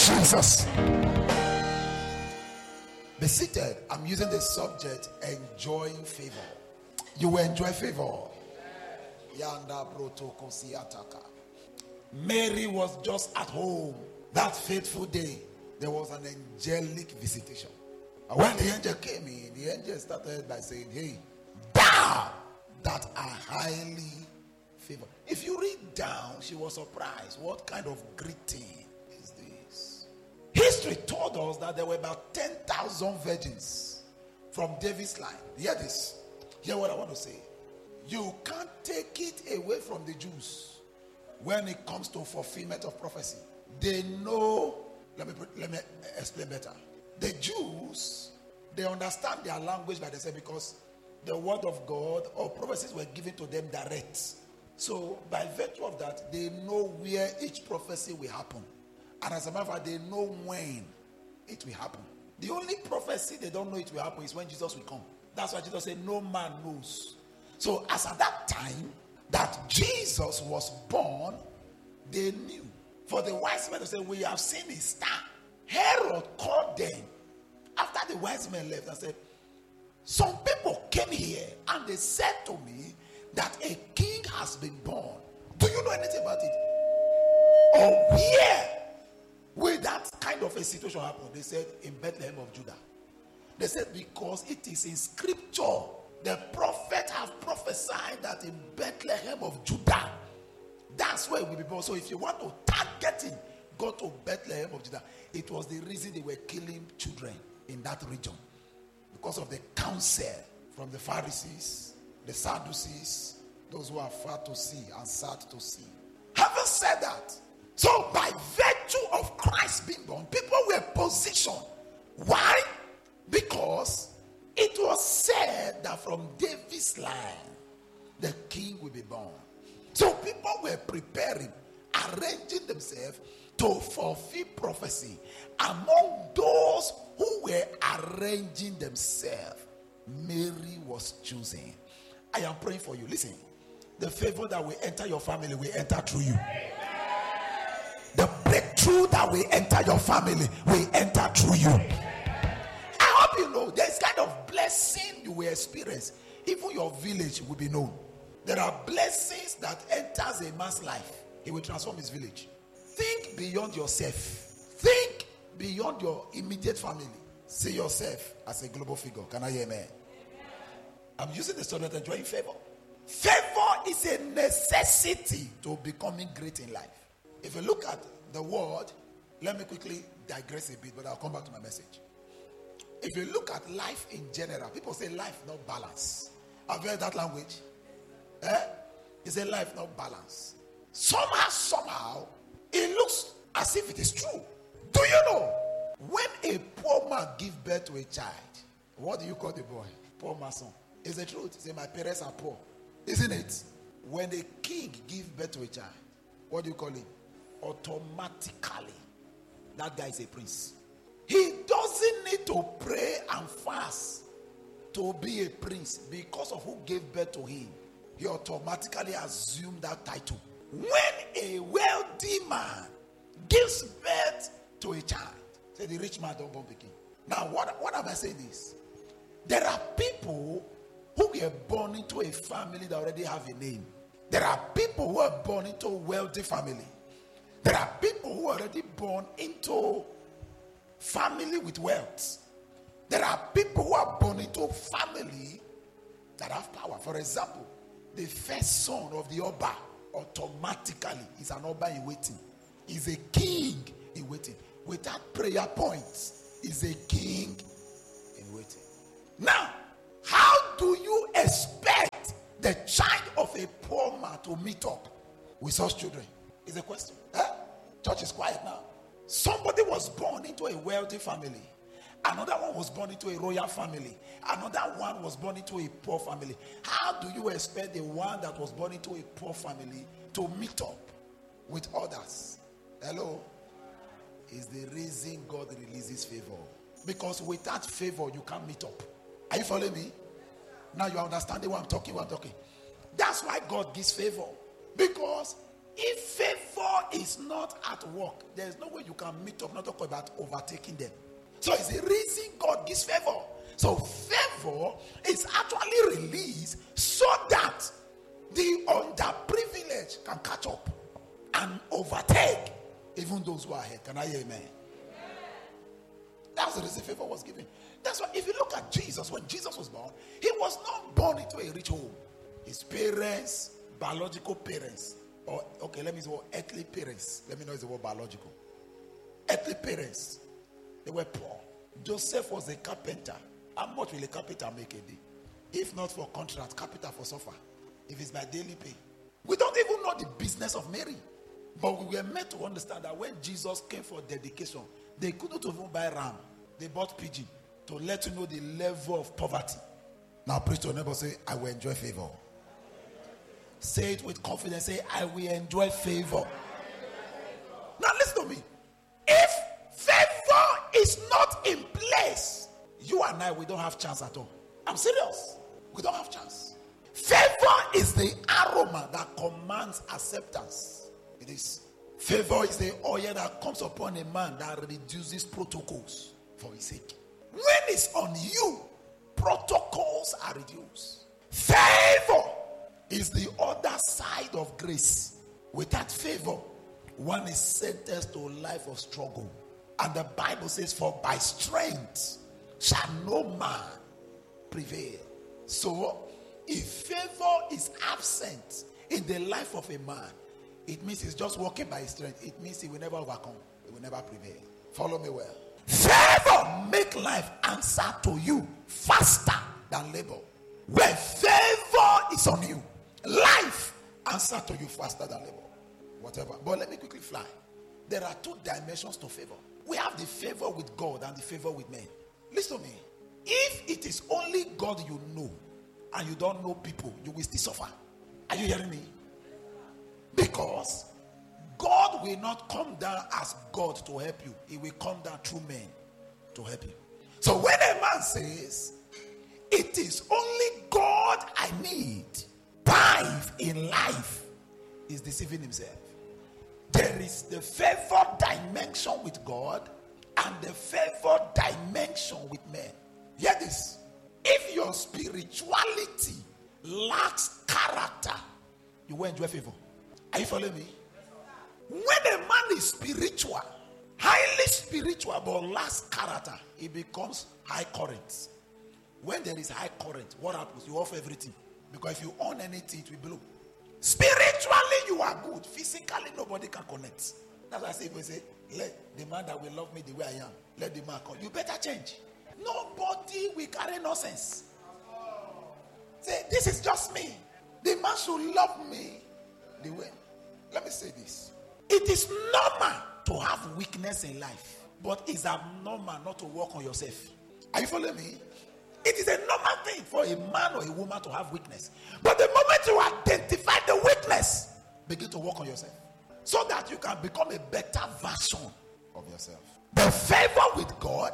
Jesus. Be seated. I'm using the subject enjoying favor. You will enjoy favor. Mary was just at home that fateful day. There was an angelic visitation. And when the angel came in, the angel started by saying, hey, thou that are highly favored. If you read down, she was surprised. What kind of greeting is this? History told us that there were about 10,000 virgins from David's line. Hear this. Hear what I want to say. You can't take it away from the Jews when it comes to fulfillment of prophecy. They know, let me explain better. The Jews, they understand their language by themselves because the word of God or prophecies were given to them direct. So by virtue of that, they know where each prophecy will happen. And as a matter of fact, they know when it will happen. The only prophecy they don't know it will happen is when Jesus will come. That's why Jesus said, no man knows. So as at that time that Jesus was born, they knew. For the wise men to say, we have seen his star. Herod called them after the wise men left and said, some people came here and they said to me that a king has been born. Do you know anything about it? Or where will that kind of a situation happen? They said in Bethlehem of Judah. They said because it is in scripture. The prophet have prophesied that in Bethlehem of Judah, that's where it will be born. So if you want to target him, go to Bethlehem of Judah. It was the reason they were killing children in that region. Because of the counsel from the Pharisees, the Sadducees, those who are far to see and sad to see. Having said that, so by virtue of Christ being born, people were positioned. Why? Because it was said that from David's line, the king will be born. So people were preparing, arranging themselves to fulfill prophecy. Among those who were arranging themselves, Mary was chosen. I am praying for you. Listen, the favor that will enter your family will enter through you. The breakthrough that will enter your family will enter through you. I hope you know there's kind of blessing you will experience. Even your village will be known. There are blessings that enters a man's life. He will transform his village. Think beyond yourself. Think beyond your immediate family. See yourself as a global figure. Can I hear amen? I'm using the subject enjoying favor. Favor is a necessity to becoming great in life. If you look at the word, let me quickly digress a bit, but I'll come back to my message. If you look at life in general, people say life not balance. Have you heard that language? They say life not balance. Somehow, it looks as if it is true. Do you know, when a poor man gives birth to a child, what do you call the boy? Poor mason. It's the truth. Say, my parents are poor. Isn't it? When a king gives birth to a child, what do you call him? Automatically, that guy is a prince. He doesn't need to pray and fast to be a prince because of who gave birth to him. He automatically assumed that title. When a wealthy man gives birth to a child, say the rich man don't born the king. Now, what am I saying is, there are people who were born into a family that already have a name. There are people who are born into a wealthy family. There are people who are already born into family with wealth. There are people who are born into family that have power. For example, the first son of the Oba automatically is an Oba in waiting. Is a king in waiting. Without prayer points, is a king in waiting. Now, how do you expect the child of a poor man to meet up with such children? Is a question. Church is quiet now. Somebody was born into a wealthy family. Another one was born into a royal family. Another one was born into a poor family. How do you expect the one that was born into a poor family to meet up with others? Hello? Is the reason God releases favor. Because without favor, you can't meet up. Are you following me? Now you understand what I'm talking. That's why God gives favor. Because if favor is not at work, there is no way you can meet up, not talk about overtaking them. So it's the reason God gives favor. So favor is actually released so that the underprivileged can catch up and overtake even those who are ahead. Can I hear amen? That's the reason favor was given. That's why if you look at Jesus, when Jesus was born, he was not born into a rich home. His parents, biological parents, or okay, let me say earthly parents. Let me know it's the word biological. Earthly parents, they were poor. Joseph was a carpenter. How much will a carpenter make a day? If not for contract, carpenter for suffer. If it's by daily pay. We don't even know the business of Mary. But we were meant to understand that when Jesus came for dedication, they couldn't even buy ram. They bought pigeon to let you know the level of poverty. Now preach to your neighbor, say, I will enjoy favor. Say it with confidence. Say, I will enjoy favor. Now listen to me. If favor is not in place, you and I, we don't have chance at all. I'm serious. We don't have chance. Favor is the aroma that commands acceptance. It is. Favor is the oil that comes upon a man that reduces protocols for his sake. When it's on you, protocols are reduced. Favor is the other side of grace. Without favor, one is sentenced to a life of struggle. And the Bible says, for by strength shall no man prevail. So, if favor is absent in the life of a man, it means he's just walking by his strength. It means he will never overcome. He will never prevail. Follow me well. Favor make life answer to you faster than labor. When favor is on you, life answer to you faster than labor. Whatever. But let me quickly fly. There are two dimensions to favor. We have the favor with God and the favor with men. Listen to me. If it is only God you know and you don't know people, you will still suffer. Are you hearing me? Because God will not come down as God to help you. He will come down through men to help you. So when a man says, it is only God I need, life in life, is deceiving himself. There is the favor dimension with God and the favor dimension with men. Hear this. If your spirituality lacks character, you will enjoy favor. Are you following me? When a man is spiritual, highly spiritual, but lacks character, it becomes high current. When there is high current, what happens? You off everything. Because if you own anything, it will blow. Spiritually, you are good. Physically, nobody can connect. That's why I say, people say, let the man that will love me the way I am, let the man come. You better change. Nobody will carry nonsense. Say, this is just me. The man should love me the way. Let me say this. It is normal to have weakness in life, but it's abnormal not to work on yourself. Are you following me? It is a normal thing for a man or a woman to have weakness. But the moment you identify the weakness, begin to work on yourself so that you can become a better version of yourself. The favor with God,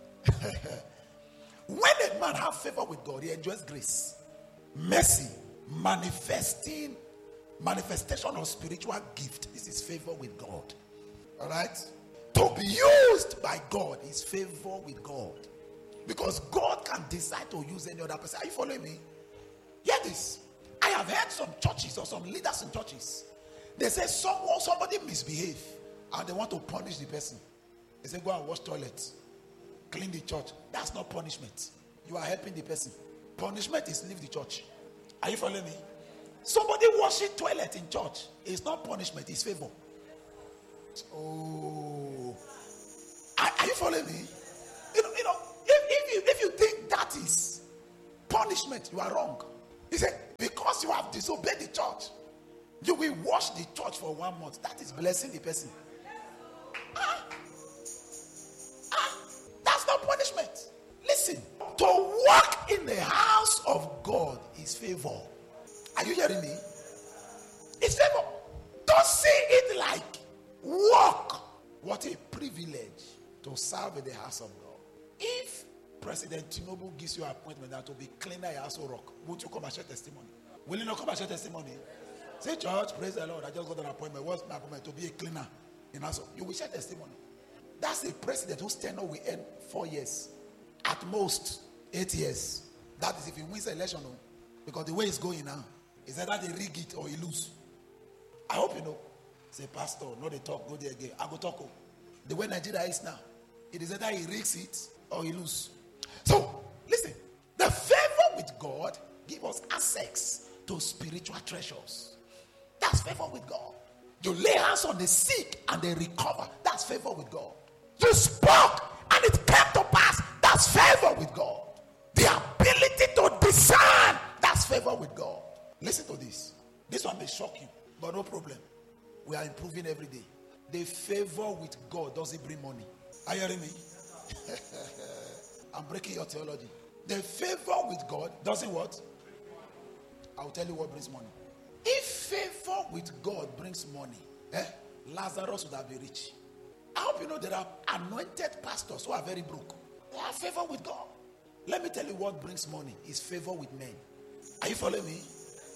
when a man has favor with God, he enjoys grace, mercy, manifestation of spiritual gift. This is favor with God. All right? To be used by God is favor with God. Because God can decide to use any other person. Are you following me? Hear this. I have heard some churches or some leaders in churches. They say somebody misbehave and they want to punish the person. They say go and wash toilets, clean the church. That's not punishment. You are helping the person. Punishment is leave the church. Are you following me? Somebody washing toilet in church is not punishment, it's favor. Oh, are you following me? You know, if you think that is punishment, you are wrong. He said, because you have disobeyed the church, you will wash the church for 1 month. That is blessing the person. That's not punishment. Listen, to walk in the house of God is favor. Are you hearing me? It's favor. Don't see it like work. What a privilege to serve in the house of God. If President Tinubu gives you an appointment that to be cleaner at Aso Rock, won't you come and share testimony? Will you not come and share testimony? Say, church, praise the Lord. I just got an appointment. What's my appointment? To be a cleaner in Aso. You will share testimony. That's a president whose tenure will end 4 years. At most, 8 years. That is if he wins the election. Because the way it's going now, is either they rig it or he lose. I hope you know. Say, pastor, no they talk, go there again. I go talk. The way Nigeria is now, it is either he rigs it or he lose. So, listen. The favor with God gives us access to spiritual treasures. That's favor with God. You lay hands on the sick and they recover. That's favor with God. You spoke and it came to pass. That's favor with God. The ability to discern. That's favor with God. Listen to this. This one may shock you, but no problem. We are improving every day. The favor with God doesn't bring money. Are you hearing me? I'm breaking your theology. The favor with God doesn't what? I'll tell you what brings money. If favor with God brings money, Lazarus would have been rich. I hope you know there are anointed pastors who are very broke. They have favor with God. Let me tell you what brings money is favor with men. Are you following me?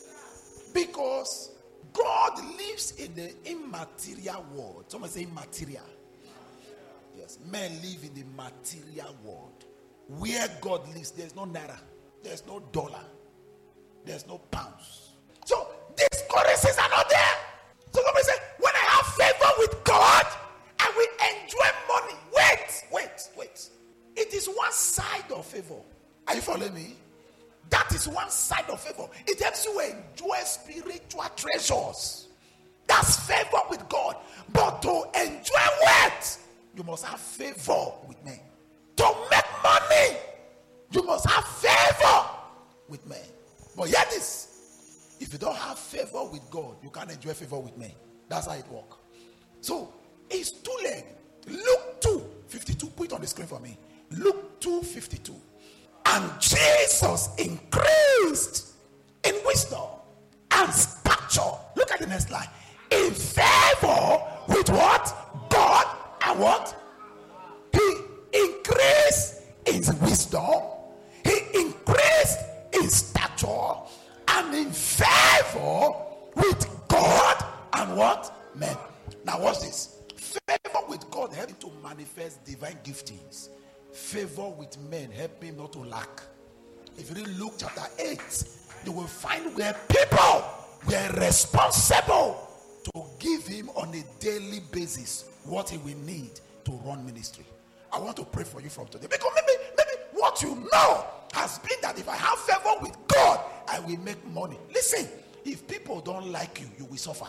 Because God lives in the immaterial world. Someone say immaterial. Yes, men live in the material world. Where God lives, there's no naira, there's no dollar, there's no pounds. So these currencies are not there. So somebody say, when I have favor with God, I will enjoy money. Wait. It is one side of favor. Are you following me? That is one side of favor. It helps you enjoy spiritual treasures. That's favor with God. But to enjoy what? You must have favor with men. To make money, you must have favor with men. But hear this. If you don't have favor with God, you can't enjoy favor with men. That's how it works. So, it's two-legged. Luke 2:52. Put it on the screen for me. Luke 2:52. And Jesus increased in wisdom and stature. Look at the next line. In favor with what? God and what? He increased in wisdom. He increased in stature and in favor with God and what? Men. Now watch this. Favor with God helps him to manifest divine giftings. Favor with men help him not to lack. If you read Luke chapter 8, you will find where people were responsible to give him on a daily basis what he will need to run ministry. I want to pray for you from today. Because maybe what you know has been that if I have favor with God, I will make money. Listen, if people don't like you, you will suffer.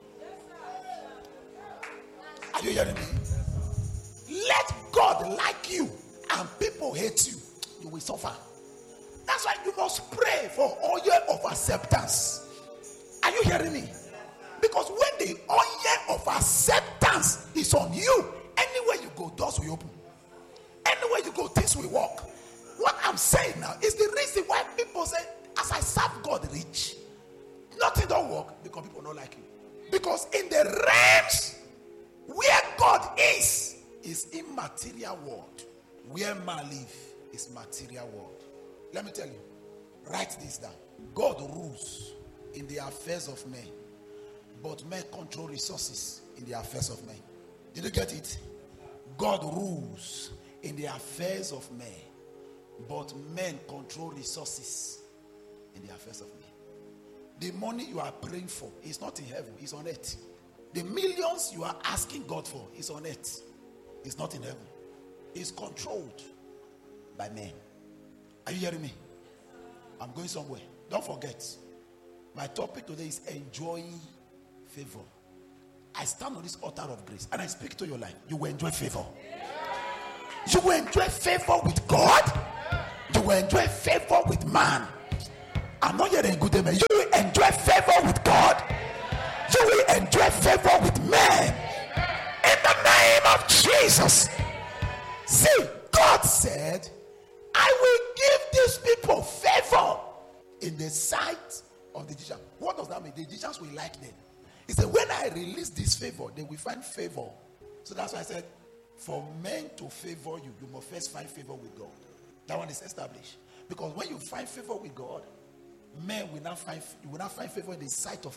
Are you hearing me? Let God like you and people hate you, you will suffer. That's why you must pray for oil of acceptance. Are you hearing me? Because when the oil of acceptance is on you, anywhere you go, doors will open. Anywhere you go, things will work. What I'm saying now is the reason why people say, as I serve God rich, nothing don't work because people don't like you. Because in the realms where God is immaterial world. Where man live is material world. Let me tell you, write this down. God rules in the affairs of men, but men control resources in the affairs of men. Did you get it? God rules in the affairs of men, but men control resources in the affairs of men. The money you are praying for is not in heaven, it's on earth. The millions you are asking God for is on earth. It's not in heaven. It's controlled by men. Are you hearing me? I'm going somewhere. Don't forget, my topic today is enjoying favor. I stand on this altar of grace and I speak to your life. You will enjoy favor. You will enjoy favor with God. You will enjoy favor with man. I'm not hearing a good amen. You will enjoy favor with God. You will enjoy favor with men. In the name of Jesus. See, God said, I will give these people favor in the sight of the Egyptians. What does that mean? The Egyptians will like them. He said, when I release this favor, they will find favor. So that's why I said, for men to favor you, you must first find favor with God. That one is established. Because when you find favor with God, men will not find, you will not find favor in the sight of men.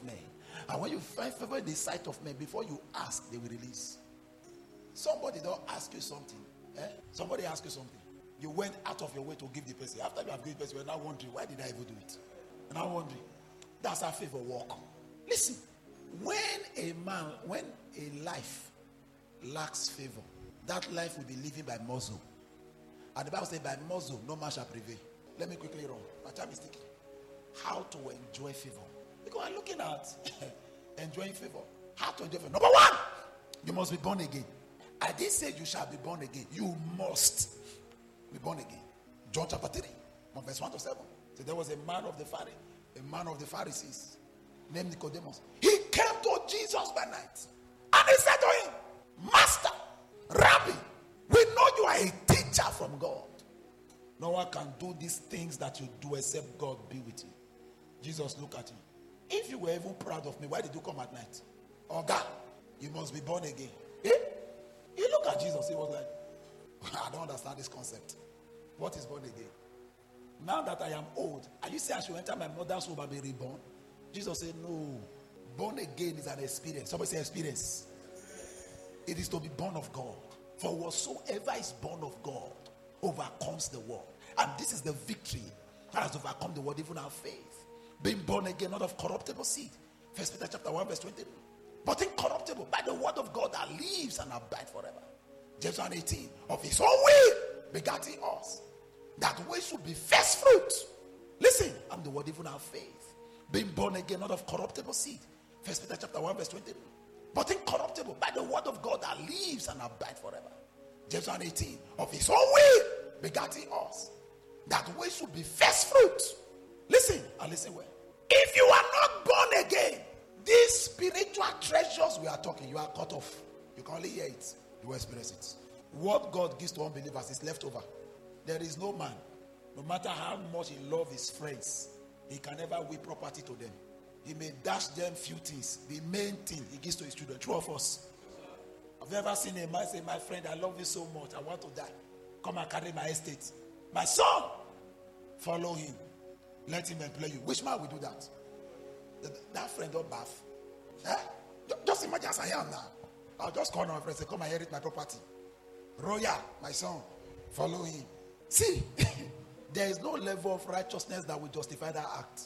And when you find favor in the sight of men, before you ask, they will release. Somebody don't ask you something. Somebody ask you something. You went out of your way to give the person. After you have given the person, you're now wondering, why did I even do it? You're now wondering. That's how favor work. Listen, when a life lacks favor, that life will be living by muzzle. And the Bible says, by muzzle, no man shall prevail. Let me quickly run. My time is ticking. How to enjoy favor. Because I'm looking at enjoying favor. How to enjoy favor. Number one, you must be born again. I didn't say you shall be born again. You must be born again. John chapter 3, verse 1 to 7. So there was a man of the Pharisees, named Nicodemus. He came to Jesus by night. And he said to him, Master, Rabbi, we know you are a teacher from God. No one can do these things that you do except God be with you. Jesus looked at him. If you were even proud of me, why did you come at night? Oh God, you must be born again. He looked at Jesus. He was like, I don't understand this concept. What is born again? Now that I am old, are you saying I should enter my mother's womb and be reborn? Jesus said, no. Born again is an experience. Somebody say experience. It is to be born of God. For whatsoever is born of God overcomes the world. And this is the victory that has overcome the world, even our faith. Being born again, not of corruptible seed. 1 Peter chapter 1, verse 23. But incorruptible, by the word of God that lives and abides forever. James 1:18. Of his own will begat he us, that we should be first fruit. Listen, I'm the word, even our faith. Being born again, not of corruptible seed. 1 Peter chapter 1, verse 23. But incorruptible, by the word of God that lives and abides forever. James 1:18. Of his own will begat he us, that we should be first fruit. Listen, and listen well. If you are not born again, these spiritual treasures we are talking, you are cut off. You can only hear it. You will experience it. What God gives to unbelievers is left over. There is no man, no matter how much he loves his friends, he can never will property to them. He may dash them few things. The main thing he gives to his children. True of us. Have you ever seen a man say, my friend, I love you so much, I want to die. Come and carry my estate. My son, follow him. Let him employ you. Which man will do that? That friend don't bath. Just imagine as I am now. I'll just call my friend and say, come and inherit my property. Royal, my son, follow him. See, there is no level of righteousness that will justify that act.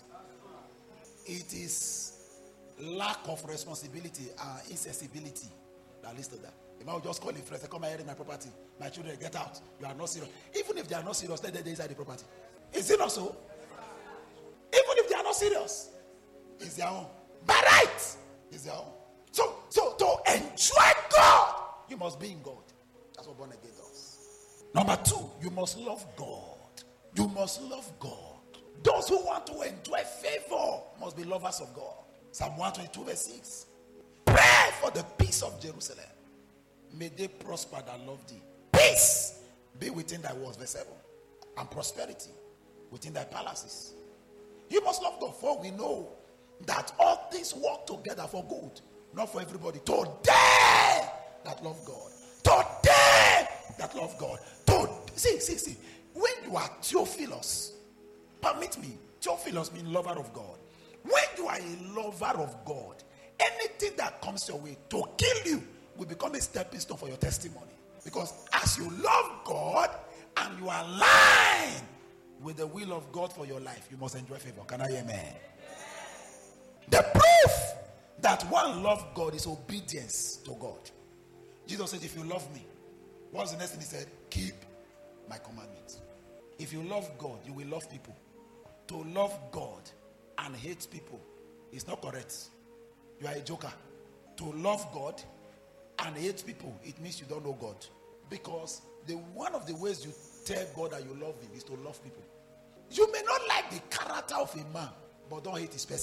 It is lack of responsibility and insensibility that leads to that. The man will just call him friend and say, come and inherit my property. My children, get out. You are not serious. Even if they are not serious, let them inside the property. Is it not so? Even if they are not serious, it's their own. By right, it's their own. So to enjoy God, you must be in God. That's what born again does. Number two, you must love God. You must love God. Those who want to enjoy favor must be lovers of God. Psalm 122 verse 6. Pray for the peace of Jerusalem. May they prosper that love thee. Peace be within thy walls, verse 7. And prosperity within thy palaces. You must love God, for we know that all things work together for good. Not for everybody. To them that love God. To them that love God. See. When you are Theophilus, permit me, Theophilus means lover of God. When you are a lover of God, anything that comes your way to kill you will become a stepping stone for your testimony. Because as you love God and you align with the will of God for your life, you must enjoy favor. Can I hear amen? The proof that one loves God is obedience to God. Jesus said, if you love me, what's the next thing he said? Keep my commandments. If you love God, you will love people. To love God and hate people is not correct. You are a joker. To love God and hate people, it means you don't know God. Because one of the ways you tell God that you love him is to love people. You may not like the character of a man, but don't hate his person.